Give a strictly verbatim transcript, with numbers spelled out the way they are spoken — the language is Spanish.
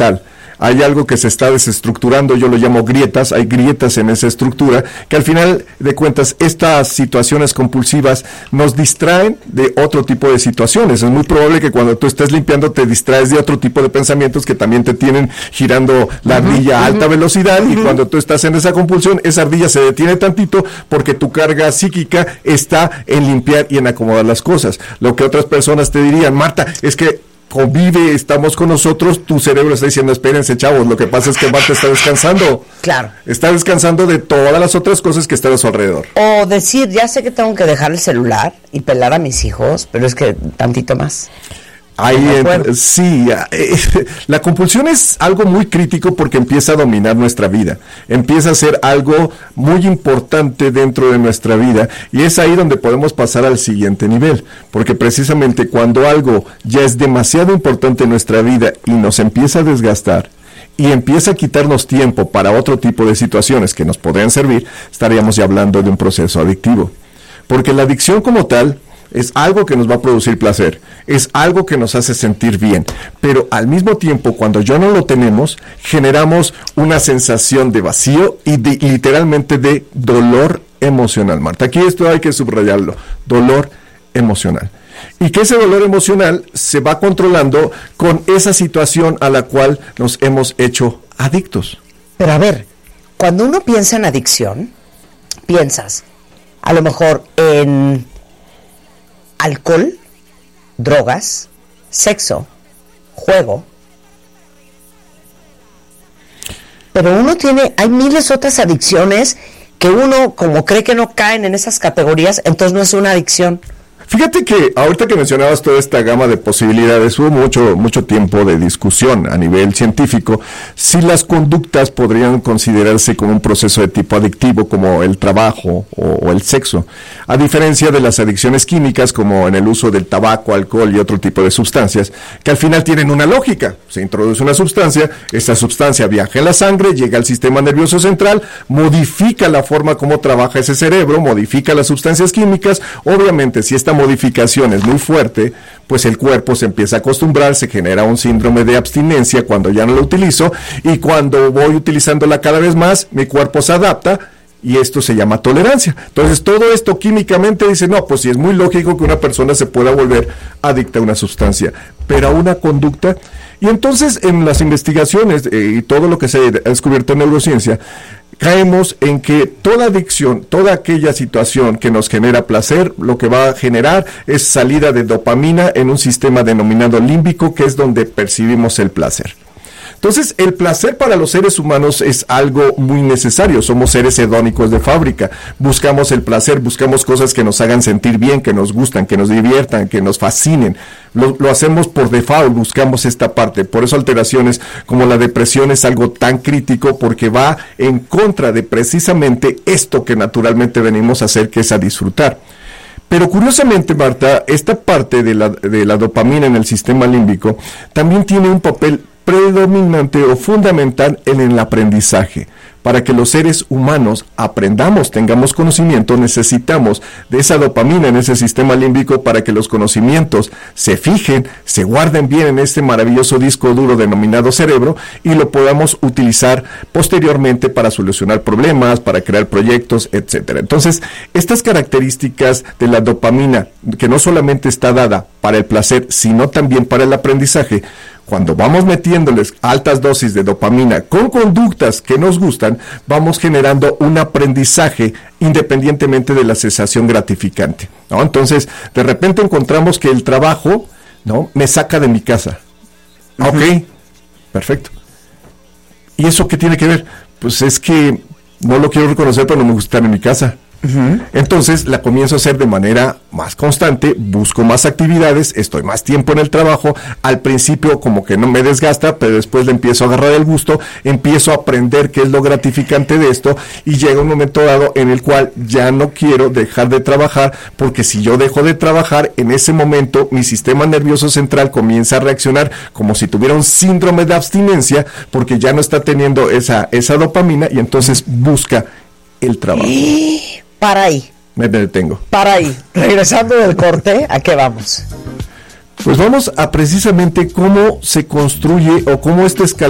mental. Hay algo que se está desestructurando, yo lo llamo grietas, hay grietas en esa estructura, que al final de cuentas estas situaciones compulsivas nos distraen de otro tipo de situaciones. Es muy probable que cuando tú estés limpiando te distraes de otro tipo de pensamientos que también te tienen girando la ardilla uh-huh, a alta uh-huh, velocidad, uh-huh. y cuando tú estás en esa compulsión, esa ardilla se detiene tantito porque tu carga psíquica está en limpiar y en acomodar las cosas. Lo que otras personas te dirían, Marta, es que convive, estamos con nosotros, tu cerebro está diciendo, espérense chavos, lo que pasa es que Marta está descansando. Claro. Está descansando de todas las otras cosas que están a su alrededor. O decir, ya sé que tengo que dejar el celular y pelar a mis hijos, pero es que tantito más. Ahí, no sí, eh, la compulsión es algo muy crítico porque empieza a dominar nuestra vida, empieza a ser algo muy importante dentro de nuestra vida, y es ahí donde podemos pasar al siguiente nivel, porque precisamente cuando algo ya es demasiado importante en nuestra vida y nos empieza a desgastar, y empieza a quitarnos tiempo para otro tipo de situaciones que nos podrían servir, estaríamos ya hablando de un proceso adictivo, porque la adicción como tal es algo que nos va a producir placer, es algo que nos hace sentir bien, pero al mismo tiempo, cuando ya no lo tenemos, generamos una sensación de vacío y de, literalmente de dolor emocional. Marta, aquí esto hay que subrayarlo, dolor emocional. Y que ese dolor emocional se va controlando con esa situación a la cual nos hemos hecho adictos. Pero a ver, cuando uno piensa en adicción, piensas a lo mejor en alcohol, drogas, sexo, juego. Pero uno tiene, hay miles otras adicciones que uno, como cree que no caen en esas categorías, entonces no es una adicción. Fíjate que ahorita que mencionabas toda esta gama de posibilidades, hubo mucho, mucho tiempo de discusión a nivel científico si las conductas podrían considerarse como un proceso de tipo adictivo, como el trabajo o, o el sexo, a diferencia de las adicciones químicas, como en el uso del tabaco, alcohol y otro tipo de sustancias, que al final tienen una lógica. Se introduce una sustancia, esa sustancia viaja en la sangre, llega al sistema nervioso central, modifica la forma como trabaja ese cerebro, modifica las sustancias químicas. Obviamente, si esta modificación es muy fuerte, pues el cuerpo se empieza a acostumbrar, se genera un síndrome de abstinencia cuando ya no lo utilizo, y cuando voy utilizándola cada vez más, mi cuerpo se adapta, y esto se llama tolerancia. Entonces, todo esto químicamente dice, no, pues sí, es muy lógico que una persona se pueda volver adicta a una sustancia, pero a una conducta. Y entonces, en las investigaciones eh, y todo lo que se ha descubierto en neurociencia, caemos en que toda adicción, toda aquella situación que nos genera placer, lo que va a generar es salida de dopamina en un sistema denominado límbico, que es donde percibimos el placer. Entonces, el placer para los seres humanos es algo muy necesario. Somos seres hedónicos de fábrica. Buscamos el placer, buscamos cosas que nos hagan sentir bien, que nos gustan, que nos diviertan, que nos fascinen. Lo, lo hacemos por default, buscamos esta parte. Por eso alteraciones como la depresión es algo tan crítico, porque va en contra de precisamente esto que naturalmente venimos a hacer, que es a disfrutar. Pero curiosamente, Marta, esta parte de la, de la dopamina en el sistema límbico también tiene un papel predominante o fundamental en el aprendizaje. Para que los seres humanos aprendamos, tengamos conocimiento, necesitamos de esa dopamina en ese sistema límbico para que los conocimientos se fijen, se guarden bien en este maravilloso disco duro denominado cerebro, y lo podamos utilizar posteriormente para solucionar problemas, para crear proyectos, etcétera. Entonces, estas características de la dopamina, que no solamente está dada para el placer, sino también para el aprendizaje, cuando vamos metiéndoles altas dosis de dopamina con conductas que nos gustan, vamos generando un aprendizaje independientemente de la sensación gratificante, ¿no? Entonces, de repente encontramos que el trabajo, ¿no?, me saca de mi casa. Uh-huh. Ok, perfecto. ¿Y eso qué tiene que ver? Pues es que no lo quiero reconocer, pero no me gusta estar en mi casa. Uh-huh. Entonces la comienzo a hacer de manera más constante, busco más actividades, estoy más tiempo en el trabajo. Al principio como que no me desgasta, pero después le empiezo a agarrar el gusto, empiezo a aprender qué es lo gratificante de esto, y llega un momento dado en el cual ya no quiero dejar de trabajar, porque si yo dejo de trabajar, en ese momento mi sistema nervioso central comienza a reaccionar como si tuviera un síndrome de abstinencia, porque ya no está teniendo esa, esa dopamina, y entonces busca el trabajo. Para ahí. Me detengo. Para ahí. Regresando del corte, ¿a qué vamos? Pues vamos a precisamente cómo se construye o cómo esta escala